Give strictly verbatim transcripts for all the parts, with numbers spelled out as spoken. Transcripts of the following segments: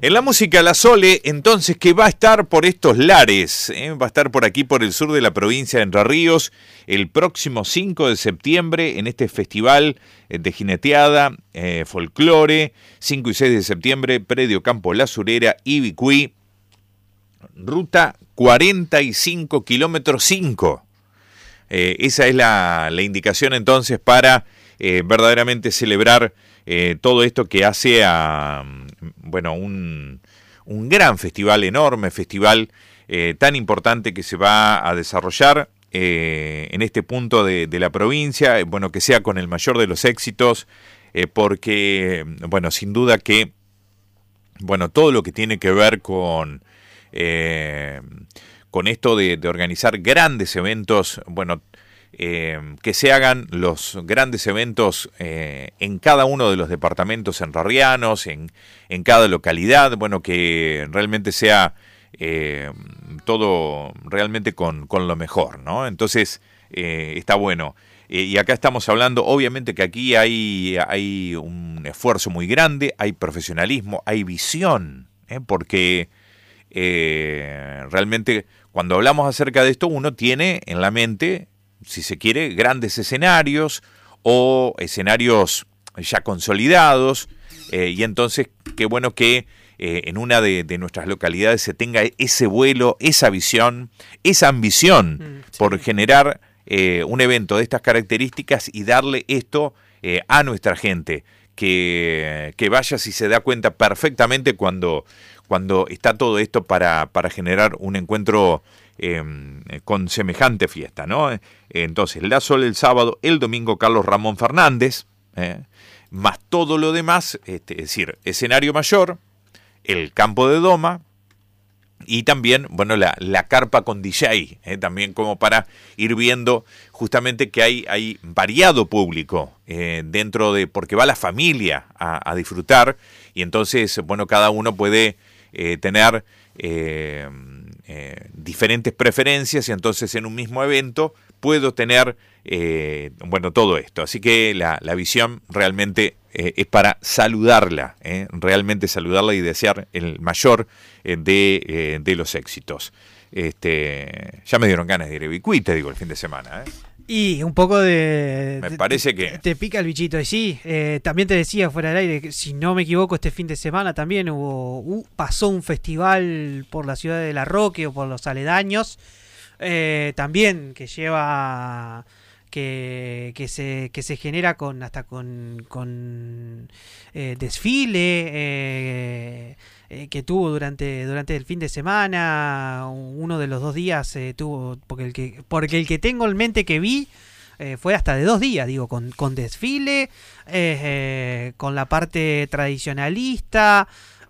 En la música La Sole, entonces, que va a estar por estos lares, ¿eh? Va a estar por aquí, por el sur de la provincia de Entre Ríos, el próximo cinco de septiembre, en este festival de jineteada, eh, folclore, cinco y seis de septiembre, Predio Campo La Surera, Ibicuí, ruta cuarenta y cinco kilómetros cinco. Eh, esa es la, la indicación entonces para eh, verdaderamente celebrar eh, todo esto que hace a, bueno, un, un gran festival, enorme festival, eh, tan importante que se va a desarrollar eh, en este punto de, de la provincia, eh, bueno, que sea con el mayor de los éxitos, eh, porque, bueno, sin duda que, bueno, todo lo que tiene que ver con... Eh, con esto de, de organizar grandes eventos, bueno, eh, que se hagan los grandes eventos eh, en cada uno de los departamentos entrerrianos, en, en cada localidad, bueno, que realmente sea eh, todo realmente con, con lo mejor, ¿no? Entonces, eh, está bueno. Eh, y acá estamos hablando, obviamente que aquí hay, hay un esfuerzo muy grande, hay profesionalismo, hay visión, ¿eh? porque eh, realmente... Cuando hablamos acerca de esto, uno tiene en la mente, si se quiere, grandes escenarios o escenarios ya consolidados, eh, y entonces qué bueno que eh, en una de, de nuestras localidades se tenga ese vuelo, esa visión, esa ambición mm, sí. por generar eh, un evento de estas características y darle esto eh, a nuestra gente, que, que vaya si se da cuenta perfectamente cuando... cuando está todo esto para, para generar un encuentro eh, con semejante fiesta, ¿no? Entonces, La Sole el sábado, el domingo Carlos Ramón Fernández, eh, más todo lo demás, este, es decir, escenario mayor, el campo de doma, y también, bueno, la, la carpa con D J, eh, también como para ir viendo justamente que hay, hay variado público eh, dentro de, porque va la familia a, a disfrutar, y entonces, bueno, cada uno puede... Eh, tener eh, eh, diferentes preferencias y entonces en un mismo evento puedo tener eh, bueno todo esto, así que la, la visión realmente eh, es para saludarla, eh, realmente saludarla y desear el mayor eh, de, eh, de los éxitos. Este, ya me dieron ganas de ir a Ibicuí, te digo, el fin de semana, ¿eh? Y un poco de... Me parece te, que... Te pica el bichito. Y sí, eh, también te decía fuera del aire, que si no me equivoco, este fin de semana también hubo uh, pasó un festival por la ciudad de La Roque o por los aledaños, eh, también que lleva... Que, que se que se genera con hasta con, con eh, desfile eh, eh, que tuvo durante durante el fin de semana, uno de los dos días eh, tuvo, porque el que porque el que tengo en mente que vi eh, fue hasta de dos días, digo, con, con desfile, eh, eh, con la parte tradicionalista,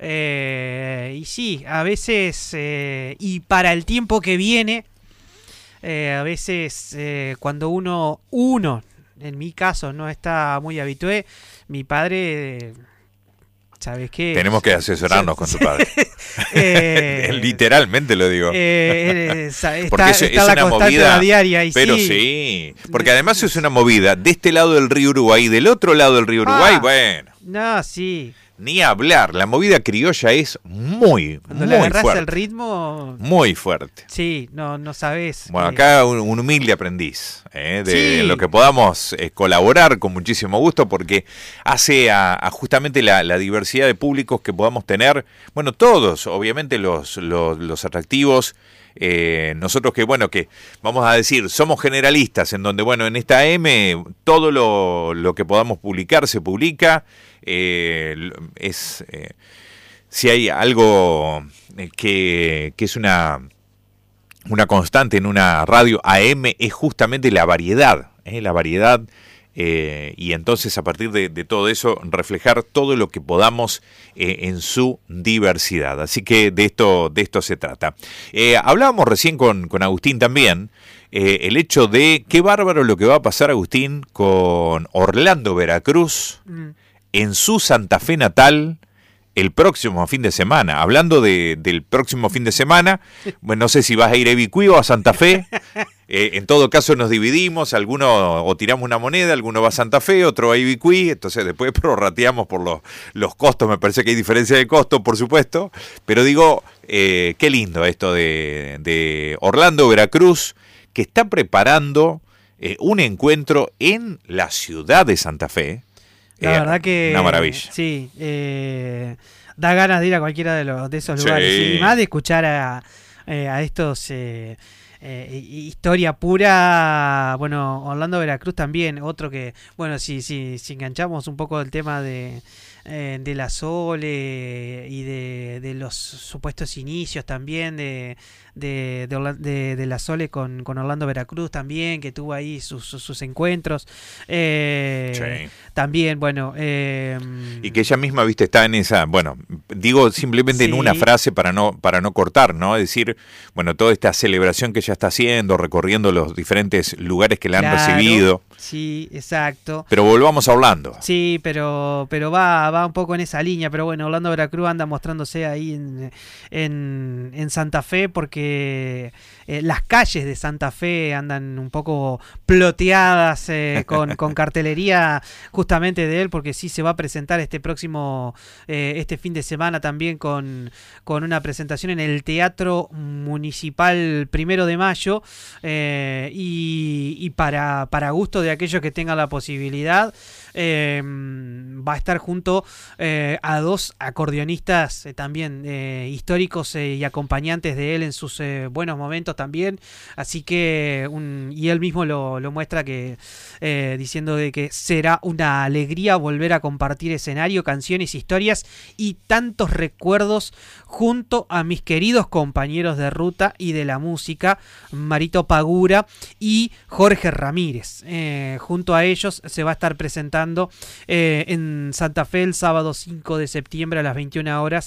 eh, y sí, a veces, eh, y para el tiempo que viene, Eh, a veces eh, cuando uno, uno, en mi caso, no está muy habitué, mi padre, eh, ¿sabes qué? Tenemos que asesorarnos con tu padre. eh, Literalmente lo digo. Eh, está, porque es, está es la una constante movida, diaria. Y pero sí. sí, porque además es una movida de este lado del río Uruguay, del otro lado del río Uruguay, ah, bueno. No, sí. Ni hablar, la movida criolla es muy, Cuando muy le agarras fuerte. el ritmo... Muy fuerte. Sí, no, no sabes. Bueno, eh... acá un, un humilde aprendiz, eh, de sí. lo que podamos eh, colaborar con muchísimo gusto, porque hace a, a justamente la, la diversidad de públicos que podamos tener, bueno, todos, obviamente los, los, los atractivos, eh, nosotros que, bueno, que vamos a decir, somos generalistas, en donde, bueno, en esta M todo lo, lo que podamos publicar se publica. Eh, es eh, si hay algo que, que es una una constante en una radio A M es justamente la variedad, ¿eh? la variedad eh, y entonces a partir de, de todo eso reflejar todo lo que podamos eh, en su diversidad, así que de esto de esto se trata. Eh, hablábamos recién con, con Agustín también eh, el hecho de qué bárbaro lo que va a pasar, Agustín, con Orlando Veracruz mm. en su Santa Fe natal el próximo fin de semana. Hablando de, del próximo fin de semana, bueno, no sé si vas a ir a Ibicuí o a Santa Fe. Eh, en todo caso nos dividimos, alguno o tiramos una moneda, alguno va a Santa Fe, otro va a Ibicuí, entonces después prorrateamos por los, los costos, me parece que hay diferencia de costo, por supuesto, pero digo, eh, qué lindo esto de, de Orlando Veracruz, que está preparando eh, un encuentro en la ciudad de Santa Fe. La eh, verdad que... Una maravilla. Sí, eh, da ganas de ir a cualquiera de, los, de esos Sí. lugares, y más de escuchar a, eh, a estos... Eh, Eh, historia pura. Bueno, Orlando Veracruz también, otro que, bueno, si, si, si enganchamos un poco el tema de, eh, de la Sole y de, de los supuestos inicios también de, de, de, Orla- de, de la Sole con, con Orlando Veracruz también, que tuvo ahí sus, sus, sus encuentros. Eh, Sí. También, bueno. Eh, Y que ella misma, viste, está en esa, bueno, digo simplemente Sí. en una frase para no, para no cortar, ¿no? Es decir, bueno, toda esta celebración que ella está haciendo, recorriendo los diferentes lugares que la han claro, recibido. Sí, exacto. Pero volvamos a Orlando. Sí, pero pero va va un poco en esa línea, pero bueno, Orlando Veracruz anda mostrándose ahí en, en, en Santa Fe porque eh, las calles de Santa Fe andan un poco ploteadas eh, con, con cartelería justamente de él, porque sí se va a presentar este próximo, eh, este fin de semana también con, con una presentación en el Teatro Municipal Primero de Mayo, eh, y, y para, para gusto de aquellos que tengan la posibilidad, eh, va a estar junto eh, a dos acordeonistas eh, también eh, históricos eh, y acompañantes de él en sus eh, buenos momentos también, así que un, y él mismo lo, lo muestra que eh, diciendo de que será una alegría volver a compartir escenario, canciones, historias y tantos recuerdos junto a mis queridos compañeros de ruta y de la música, Marito Pagura y Jorge Ramírez. Eh, junto a ellos se va a estar presentando eh, en Santa Fe el sábado cinco de septiembre a las veintiuna horas,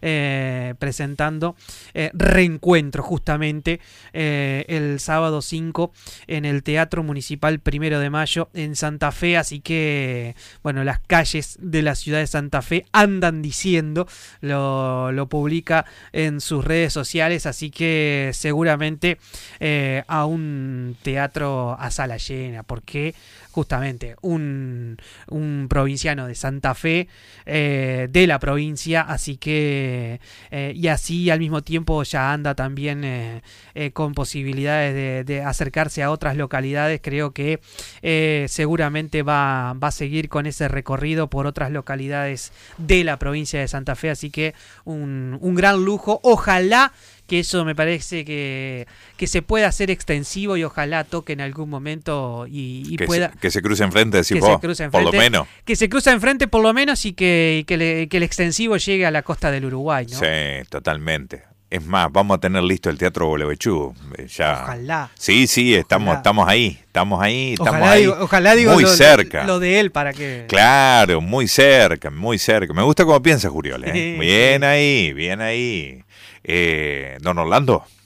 eh, presentando eh, Reencuentro justamente eh, el sábado cinco en el Teatro Municipal Primero de Mayo en Santa Fe, así que bueno, las calles de la ciudad de Santa Fe andan diciendo, lo, lo publica en sus redes sociales, así que seguramente eh, a un teatro a sala llena, porque justamente un, un provinciano de Santa Fe, eh, de la provincia, así que eh, y así al mismo tiempo ya anda también eh, eh, con posibilidades de, de acercarse a otras localidades. Creo que eh, seguramente va, va a seguir con ese recorrido por otras localidades de la provincia de Santa Fe, así que un, un gran lujo. Ojalá que eso me parece que, que se pueda hacer extensivo y ojalá toque en algún momento y, y que, pueda... se, que se cruce enfrente, decís que vos, se cruce por enfrente, lo menos. Que se cruce enfrente por lo menos y que, y que, le, que el extensivo llegue a la costa del Uruguay, ¿no? Sí, totalmente. Es más, vamos a tener listo el Teatro Gualeguaychú. Ya. Ojalá. Sí, sí, estamos, Ojalá. estamos ahí, estamos ahí, estamos Ojalá ahí. digo, ojalá digo muy lo, cerca. Lo de él para que... Claro, muy cerca, muy cerca. Me gusta cómo piensa Juriol, ¿eh? Bien ahí, bien ahí. Eh, Don Orlando.